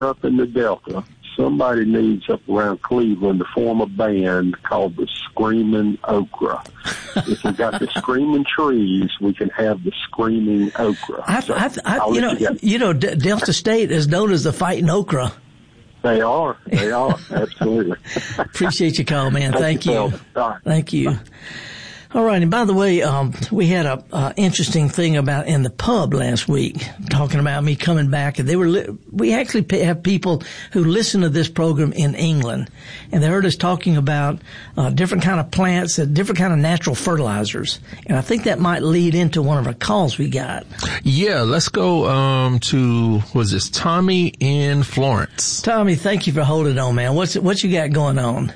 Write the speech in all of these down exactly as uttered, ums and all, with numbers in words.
up in the Delta, somebody needs up around Cleveland to form a band called the Screaming Okra. If we got the screaming trees, we can have the screaming okra. I've, So I've, I've, you know, you, you know, D- Delta State is known as the Fighting Okra. They are. They are. Absolutely. Appreciate your call, man. Thank, Thank you. you. Right. Thank you. All right. And by the way, um, we had a, uh, interesting thing about in the pub last week, talking about me coming back. And they were, li- we actually have people who listen to this program in England, and they heard us talking about, uh, different kind of plants and different kind of natural fertilizers. And I think that might lead into one of our calls we got. Yeah. Let's go, um, to, was this Tommy in Florence? Tommy, thank you for holding on, man. What's, what you got going on?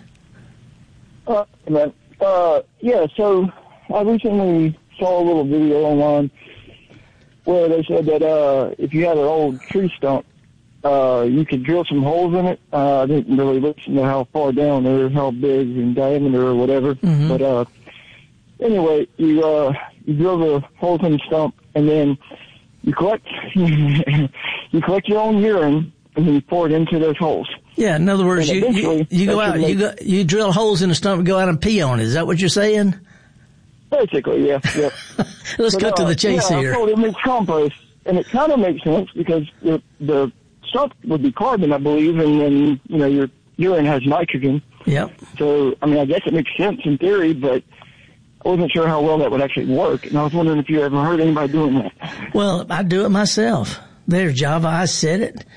Uh, man. Uh, yeah, so I recently saw a little video online where they said that, uh, if you had an old tree stump, uh, you could drill some holes in it. Uh, I didn't really listen to how far down or how big in diameter or whatever. Mm-hmm. But, uh, anyway, you, uh, you drill the holes in the stump and then you collect, you collect your own urine and then you pour it into those holes. Yeah, in other words, you, you, you go out, you go, you drill holes in the stump and go out and pee on it. Is that what you're saying? Basically, yeah, yeah. Let's but, cut uh, to the chase yeah, here. I told it makes compost, and it kind of makes sense because the, the stump would be carbon, I believe, and then, you know, your urine has nitrogen. Yep. So, I mean, I guess it makes sense in theory, but I wasn't sure how well that would actually work, and I was wondering if you ever heard anybody doing that. Well, I do it myself. There's Java. I said it.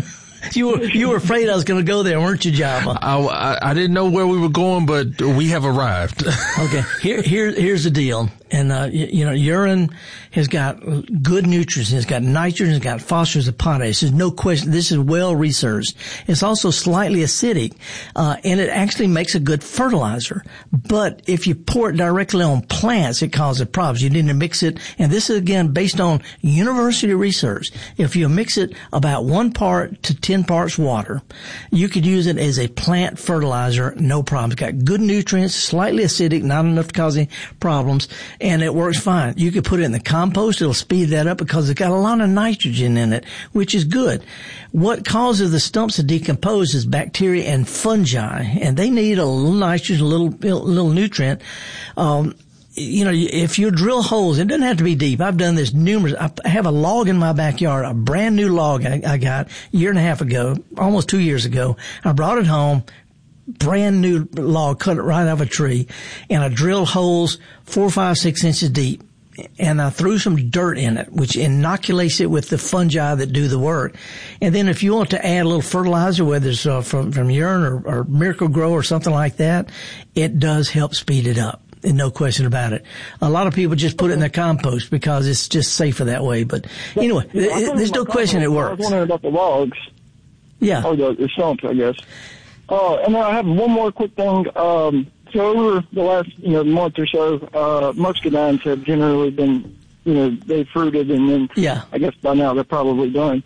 You were you were afraid I was going to go there, weren't you, Java? I, I, I didn't know where we were going, but we have arrived. Okay, here here here's the deal. And, uh, you, you know, urine has got good nutrients. It's got nitrogen, it's got phosphorus and potash. There's no question. This is well researched. It's also slightly acidic, uh, and it actually makes a good fertilizer. But if you pour it directly on plants, it causes problems. You need to mix it, and this is again based on university research. If you mix it about one part to ten parts water, you could use it as a plant fertilizer, no problem. It's got good nutrients, slightly acidic, not enough to cause any problems. And it works fine. You could put it in the compost. It'll speed that up because it's got a lot of nitrogen in it, which is good. What causes the stumps to decompose is bacteria and fungi, and they need a little nitrogen, a little, little nutrient. Um, you know, if you drill holes, it doesn't have to be deep. I've done this numerous. I have a log in my backyard, a brand new log I, I got a year and a half ago, almost two years ago. I brought it home. Brand new log, cut it right out of a tree, and I drilled holes four, five, six inches deep, and I threw some dirt in it, which inoculates it with the fungi that do the work. And then if you want to add a little fertilizer, whether it's uh, from, from urine or, or Miracle Grow or something like that, it does help speed it up. And no question about it. A lot of people just put it in their compost because it's just safer that way. But anyway, yeah, it, there's no question it works. I was wondering about the logs. Yeah. Or the, the stumps, I guess. Uh, and then I have one more quick thing. Um, so over the last, you know, month or so, uh, muscadines have generally been, you know, they fruited, and then yeah. I guess by now they're probably done.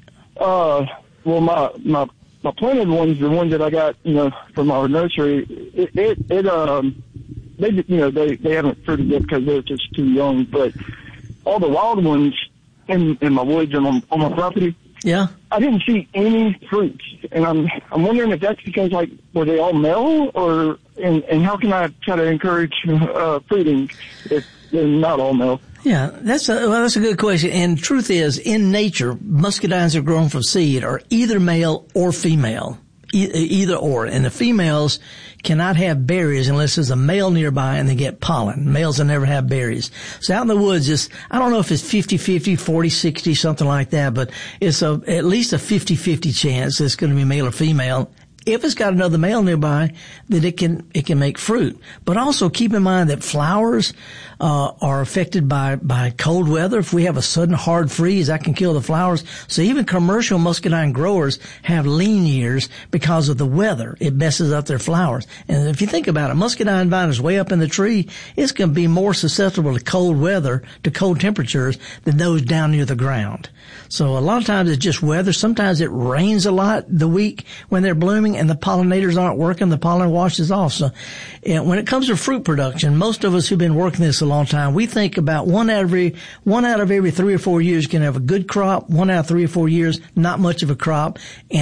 Uh, well, my, my, my planted ones, the ones that I got, you know, from our nursery, it, it, it um, they, you know, they, they haven't fruited yet because they're just too young, but all the wild ones in, in my woods and on, on my property, yeah, I didn't see any fruits, and I'm I'm wondering if that's because, like, were they all male, or and and how can I try to encourage uh, fruiting if they're not all male? Yeah, that's a well, that's a good question. And truth is, in nature, muscadines are grown from seed are either male or female, e- either or, and the females cannot have berries unless there's a male nearby and they get pollen. Males will never have berries. So out in the woods, it's, I don't know if it's fifty-fifty, forty-sixty, something like that, but it's a, at least a fifty-fifty chance it's going to be male or female. If it's got another male nearby, then it can, it can make fruit. But also keep in mind that flowers, uh, are affected by, by cold weather. If we have a sudden hard freeze, that can kill the flowers. So even commercial muscadine growers have lean years because of the weather. It messes up their flowers. And if you think about it, muscadine vine is way up in the tree. It's going to be more susceptible to cold weather, to cold temperatures than those down near the ground. So a lot of times it's just weather. Sometimes it rains a lot the week when they're blooming. growing and the pollinators aren't working, the pollen washes off. So and when it comes to fruit production, most of us who've been working this a long time, we think about one out of every, one out of every three or four years can have a good crop, one out of three or four years, not much of a crop. And